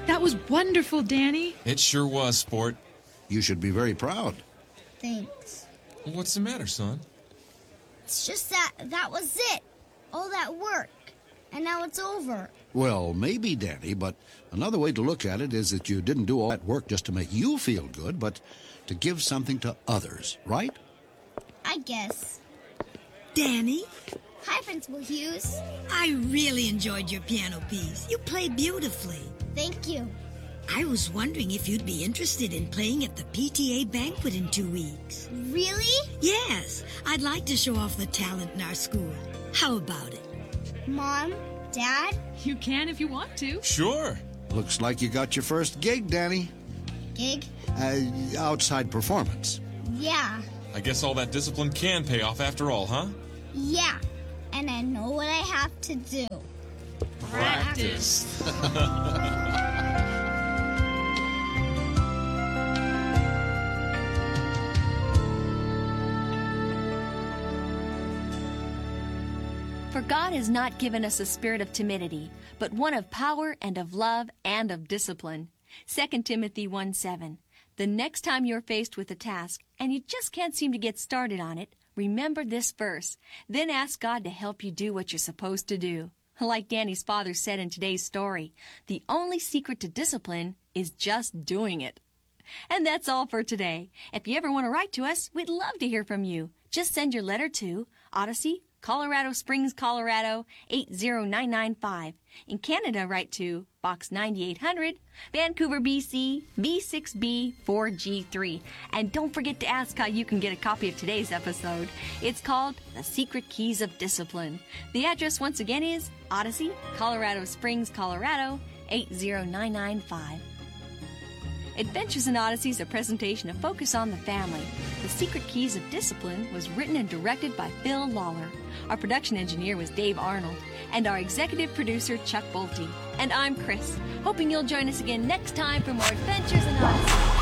That was wonderful, Danny. It sure was, Sport. You should be very proud. Thanks. What's the matter, son? It's just that was it. All that work. And now it's over. Well, maybe, Danny, but another way to look at it is that you didn't do all that work just to make you feel good, but to give something to others, right? I guess. Danny, Hi, Principal Hughes. I really enjoyed your piano piece. You played beautifully. Thank you. I was wondering if you'd be interested in playing at the PTA banquet in 2 weeks. Really? Yes, I'd like to show off the talent in our school. How about it? Mom? Dad? You can if you want to. Sure. Looks like you got your first gig, Danny. Gig? Outside performance. Yeah. I guess all that discipline can pay off after all, huh? Yeah. And I know what I have to do. Practice. For God has not given us a spirit of timidity, but one of power and of love and of discipline. 2 Timothy 1:7. The next time you're faced with a task and you just can't seem to get started on it, remember this verse. Then ask God to help you do what you're supposed to do. Like Danny's father said in today's story, the only secret to discipline is just doing it. And that's all for today. If you ever want to write to us, we'd love to hear from you. Just send your letter to Odyssey, Colorado Springs, Colorado, 80995. In Canada, write to Box 9800, Vancouver, BC, B6B 4G3. And don't forget to ask how you can get a copy of today's episode. It's called The Secret Keys of Discipline. The address once again is Odyssey, Colorado Springs, Colorado, 80995. Adventures in Odyssey is a presentation of Focus on the Family. The Secret Keys of Discipline was written and directed by Phil Lawler. Our production engineer was Dave Arnold, and our executive producer, Chuck Bolte. And I'm Chris, hoping you'll join us again next time for more Adventures in Odyssey.